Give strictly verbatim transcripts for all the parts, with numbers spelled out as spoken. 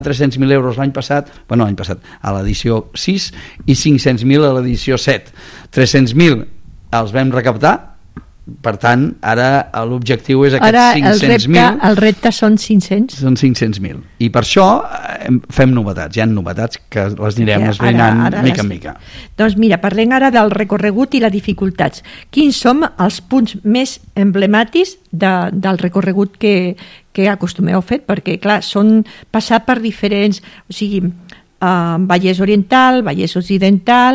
tres-cents mil euros l'any passat, bueno, l'any passat, a l'edició sis, i cinc-cents mil a l'edició set. tres-cents mil els vam recaptar, per tant, ara l'objectiu és aquests cinc-cents mil. Ara el repte són cinc-cents. Són cinc-cents mil. I per això fem novetats. Hi ha novetats que les anirem esbrinant mica en mica. Doncs mira, parlem ara del recorregut i les dificultats. Quins són els punts més emblemàtics de, del recorregut que, que acostumeu a fer? Perquè, clar, són passar per diferents... O sigui, uh, Vallès Oriental, Vallès Occidental,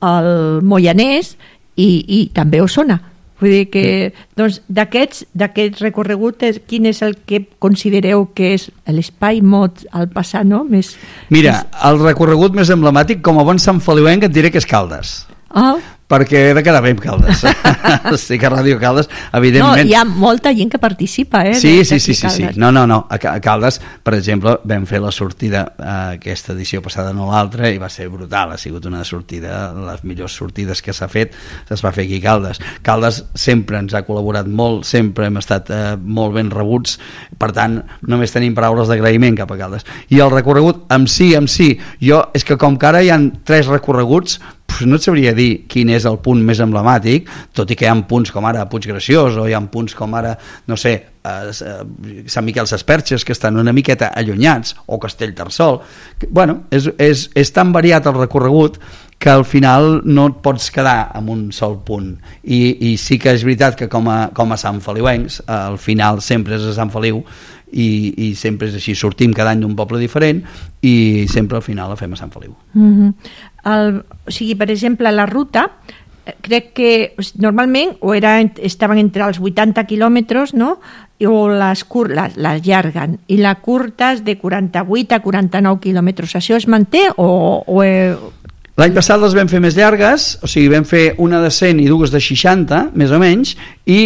el Moianès i, i també Osona. Vull dir que, doncs, d'aquests d'aquest recorregut, quin és el que considereu que és l'espai mod al passar, no? Més, Mira, més... el recorregut més emblemàtic, com a bon Sant Feliuenc, et diré que és Caldes. Ah. Perquè he de quedar bé amb Caldes. Estic a Ràdio Caldes, evidentment. No, hi ha molta gent que participa, eh? Sí, sí, sí, sí, sí. No, no, no. A Caldes, per exemple, vam fer la sortida eh, aquesta edició passada, no l'altra, i va ser brutal. Ha sigut una sortida, les millors sortides que s'ha fet, es va fer aquí a Caldes. Caldes sempre ens ha col·laborat molt, sempre hem estat eh, molt ben rebuts, per tant, només tenim paraules d'agraïment cap a Caldes. I el recorregut, amb sí, amb sí, jo, és que com que ara hi ha tres recorreguts, no et sabria dir quin és el punt més emblemàtic, tot i que hi ha punts com ara Puiggraciós, o hi ha punts com ara, no sé, eh, Sant Miquel Sesperxes, que estan una miqueta allunyats, o Castellterçol. Bueno, és, és, és tan variat el recorregut que al final no et pots quedar en un sol punt. I, i sí que és veritat que com a, com a Sant Feliuencs, al final sempre és a Sant Feliu, i, i sempre és així, sortim cada any d'un poble diferent i sempre al final la fem a Sant Feliu. Mm-hmm. El, o sigui, per exemple, la ruta crec que normalment o era, estaven entre els vuitanta quilòmetres, no? O les, cur, les, les llarguen, i la curta és de quaranta-vuit a quaranta-nou quilòmetres. Això es manté o... o eh... L'any passat les vam fer més llargues, o sigui, vam fer una de cent i dues de seixanta, més o menys, i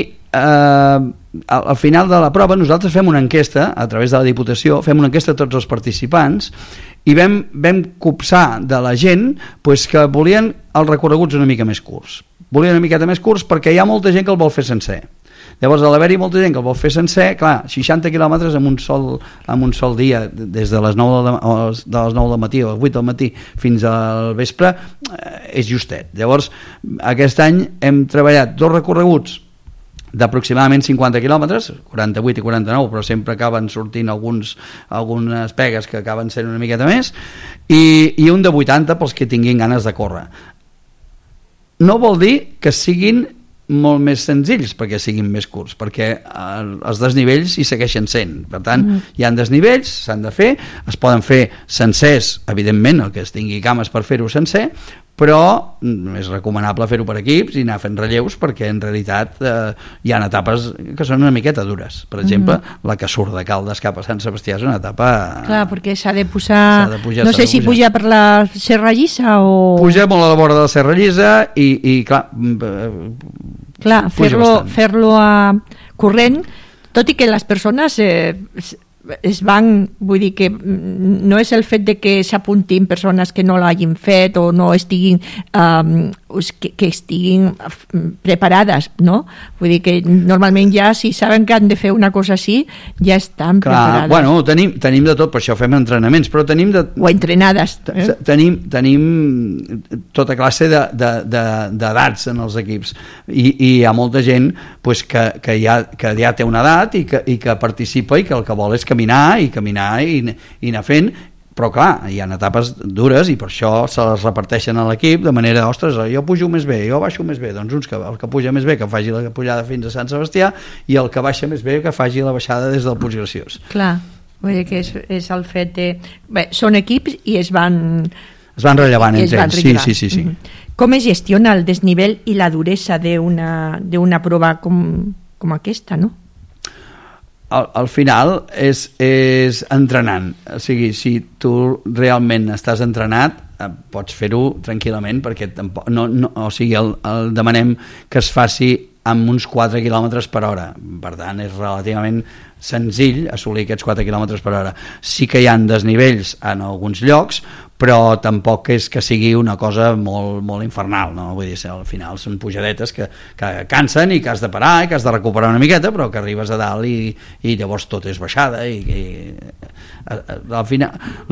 eh, al final de la prova nosaltres fem una enquesta, a través de la Diputació, fem una enquesta a tots els participants, i vam, vam copsar de la gent pues, que volien els recorreguts una mica més curts. Volien una miqueta més curts perquè hi ha molta gent que el vol fer sencer. Llavors, a l'haver-hi molta gent que el vol fer sencer, clar, seixanta quilòmetres en un sol, en un sol dia, des de les nou de, de les nou del matí o les vuit del matí fins al vespre, eh, és justet. Llavors, aquest any hem treballat dos recorreguts d'aproximadament cinquanta quilòmetres, quaranta-vuit i quaranta-nou, però sempre acaben sortint alguns, algunes pegues que acaben sent una miqueta més, i, i un de vuitanta pels que tinguin ganes de córrer. No vol dir que siguin molt més senzills perquè siguin més curts, perquè els desnivells hi segueixen sent. Per tant, mm. hi ha desnivells, s'han de fer, es poden fer sencers, evidentment, el que es tingui cames per fer-ho sencer, però és recomanable fer-ho per equips i anar fent relleus, perquè en realitat eh, hi ha etapes que són una miqueta dures. Per exemple, mm. la que surt de Caldes cap a Sant Sebastià és una etapa... Clar, perquè s'ha de posar... S'ha de pujar, no sé si pujar per la Serra Llisa o... Puja molt a la vora de la Serra Llisa i, i clar... Clar, fer-lo fer-lo a corrent, tot i que les persones... Eh, es van, vull dir que no és el fet de que s'apuntin persones que no l'hagin fet o no estiguin um, que, que estiguin preparades, no? Vull dir que normalment ja si saben que han de fer una cosa així ja estan Clar, preparades. Bueno, tenim, tenim de tot, per això fem entrenaments, però tenim de... o entrenades eh? tenim, tenim tota classe d'edats en els equips i, i hi ha molta gent pues, que, que, ja, que ja té una edat i que, i que participa i que el que vol és caminar i caminar i, i anar fent, però clar, hi ha etapes dures i per això se les reparteixen a l'equip de manera, ostres, jo pujo més bé, jo baixo més bé, doncs uns que, el que puja més bé que faci la pujada fins a Sant Sebastià i el que baixa més bé que faci la baixada des del Puiggraciós. Clar, vull dir que és, és el fet de... Bé, són equips i es van... Es van rellevant entre ells, sí, sí, sí, sí. Mm-hmm. Com es gestiona el desnivell i la duresa d'una d'una prova com, com aquesta, no? Al, al final és, és entrenant, o sigui, si tu realment estàs entrenat eh, pots fer-ho tranquil·lament perquè tampoc, no, no, o sigui, el, el demanem que es faci amb uns quatre quilòmetres per hora, per tant és relativament senzill assolir aquests quatre quilòmetres per hora. Sí que hi ha desnivells en alguns llocs, però tampoc és que sigui una cosa molt, molt infernal, no? Vull dir, al final són pujadetes que, que cansen i que has de parar i que has de recuperar una miqueta, però que arribes a dalt i, i llavors tot és baixada i, i al final